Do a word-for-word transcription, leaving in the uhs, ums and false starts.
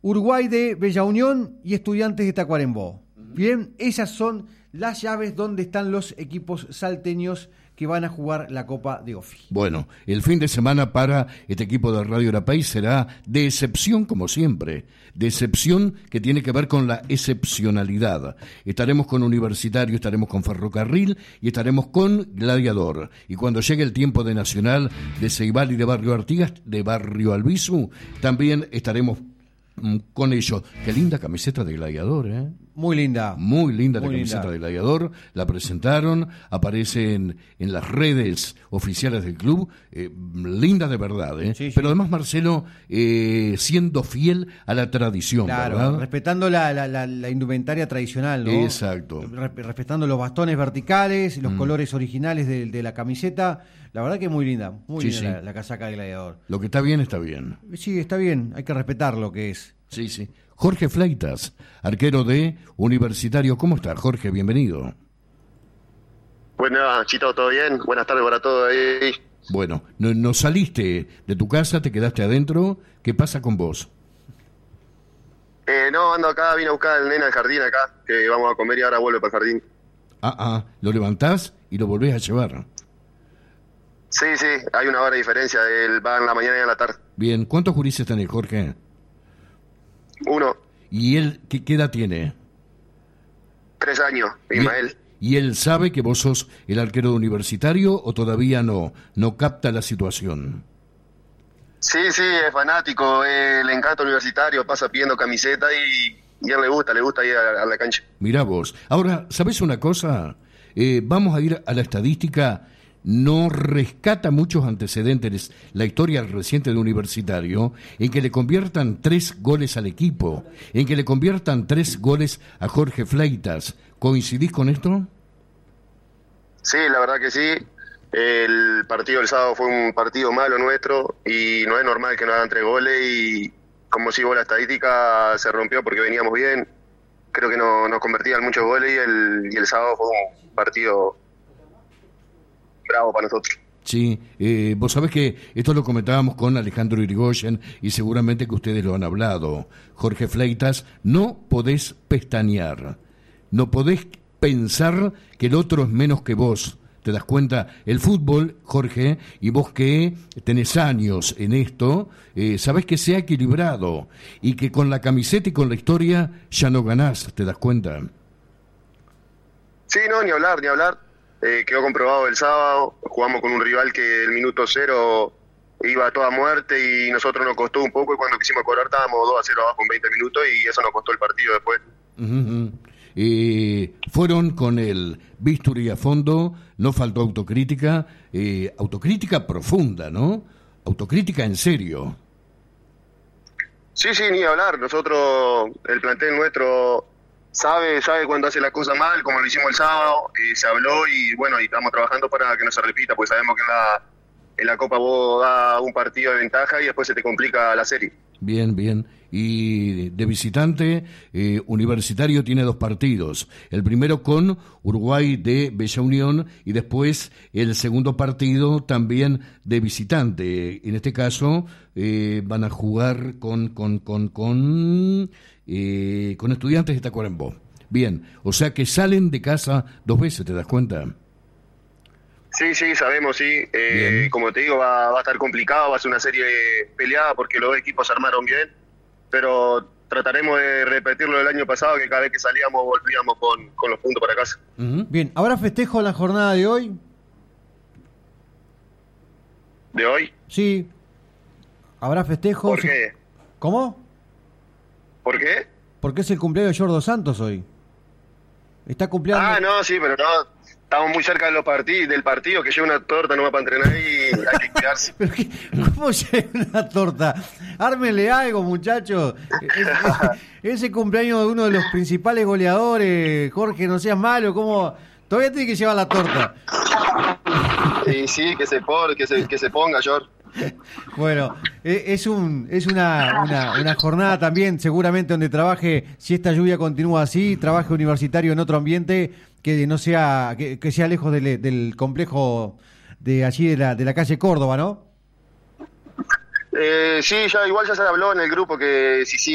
Uruguay de Bella Unión y Estudiantes de Tacuarembó. Bien, esas son las llaves donde están los equipos salteños que van a jugar la Copa de Ofi. Bueno, el fin de semana para este equipo de Radio Arapey será de excepción como siempre, de excepción que tiene que ver con la excepcionalidad. Estaremos con Universitario, estaremos con Ferrocarril y estaremos con Gladiador. Y cuando llegue el tiempo de Nacional, de Ceibal y de Barrio Artigas, de Barrio Albizu, también estaremos con ellos. Qué linda camiseta de Gladiador, ¿eh? Muy linda. Muy linda Muy la camiseta linda. de Gladiador. La presentaron, aparece en, en las redes oficiales del club. Eh, linda de verdad, ¿eh? Sí, sí. Pero además, Marcelo, eh, siendo fiel a la tradición, Claro, ¿verdad? respetando la, la, la, la indumentaria tradicional, ¿no? Exacto. Re- respetando los bastones verticales, los Mm. colores originales de, de la camiseta. La verdad que es muy linda, muy Sí, linda sí. La, la casaca de Gladiador. Lo que está bien, está bien. Sí, está bien, hay que respetar lo que es. Sí, sí. Jorge Fleitas, arquero de Universitario. ¿Cómo está, Jorge? Bienvenido. Buenas, Chito, ¿todo bien? Buenas tardes para todos ahí. Bueno, no, no saliste de tu casa, te quedaste adentro. ¿Qué pasa con vos? Eh, no, ando acá, vine a buscar al nene al jardín acá, que vamos a comer y ahora vuelve para el jardín. Ah, ah, lo levantás y lo volvés a llevar. Sí, sí, hay una hora de diferencia, él va en la mañana y en la tarde. Bien, ¿cuántos gurises tenés, Jorge? Uno, ¿Y él qué, qué edad tiene? tres años, ¿Y- Ismael. ¿Y él sabe que vos sos el arquero de Universitario o todavía no? ¿No capta la situación? Sí, sí, es fanático, eh, le encanta Universitario, pasa pidiendo camiseta y, y a él le gusta, le gusta ir a, a la cancha. Mirá vos. Ahora, ¿sabés una cosa? Eh, vamos a ir a la estadística. No rescata muchos antecedentes la historia reciente de Universitario en que le conviertan tres goles al equipo, en que le conviertan tres goles a Jorge Fleitas. ¿Coincidís con esto? Sí, la verdad que sí. El partido del sábado fue un partido malo nuestro y no es normal que nos hagan tres goles y como si vos la estadística se rompió porque veníamos bien. Creo que no, nos convertían muchos goles y el, y el sábado fue un partido bravo para nosotros. Sí, eh, vos sabés que esto lo comentábamos con Alejandro Irigoyen y seguramente que ustedes lo han hablado. Jorge Fleitas, no podés pestañear, no podés pensar que el otro es menos que vos. ¿Te das cuenta? El fútbol, Jorge, y vos que tenés años en esto, eh, sabés que se ha equilibrado y que con la camiseta y con la historia ya no ganás, ¿te das cuenta? Sí, no, ni hablar, ni hablar. Eh, quedó comprobado el sábado, jugamos con un rival que el minuto cero iba a toda muerte y nosotros nos costó un poco y cuando quisimos cobrar estábamos dos a cero abajo en veinte minutos y eso nos costó el partido después. Uh-huh. Eh, fueron con el bisturí a fondo, no faltó autocrítica, eh, autocrítica profunda, ¿no? Autocrítica en serio. Sí, sí, ni hablar. Nosotros, el plantel nuestro sabe sabe cuando hace la cosa mal, como lo hicimos el sábado, y se habló y bueno, y estamos trabajando para que no se repita, porque sabemos que en la, en la Copa vos das un partido de ventaja y después se te complica la serie. Bien, bien. Y de visitante, eh, Universitario tiene dos partidos. El primero con Uruguay de Bella Unión y después el segundo partido también de visitante. En este caso eh, van a jugar con con con con, eh, con Estudiantes de Tacuarembó. Bien, o sea que salen de casa dos veces, ¿te das cuenta? Sí, sí, sabemos, sí. Eh, como te digo, va, va a estar complicado, va a ser una serie peleada porque los dos equipos se armaron bien, pero trataremos de repetirlo del año pasado, que cada vez que salíamos volvíamos con, con los puntos para casa. Uh-huh. Bien, ¿habrá festejo en la jornada de hoy? ¿De hoy? Sí. ¿Habrá festejo? ¿Por qué? ¿Cómo? ¿Por qué? Porque es el cumpleaños de Jordo Santos hoy. Está cumpliendo. Ah, no, sí, pero no, estamos muy cerca de los partid- del partido, que lleva una torta nomás para entrenar y hay que cuidarse. ¿Pero qué? ¿Cómo llega una torta? Ármenle algo, muchachos. Ese, ese cumpleaños de uno de los principales goleadores, Jorge, no seas malo, ¿cómo? Todavía tiene que llevar la torta. Sí, sí, que se, por, que se, que se ponga, George. Bueno, eh, es un es una, una, una jornada también seguramente donde trabaje, si esta lluvia continúa así, trabaje Universitario en otro ambiente que no sea que, que sea lejos del, del complejo de allí de la de la calle Córdoba, ¿no? Eh, sí, ya igual ya se habló en el grupo que si sí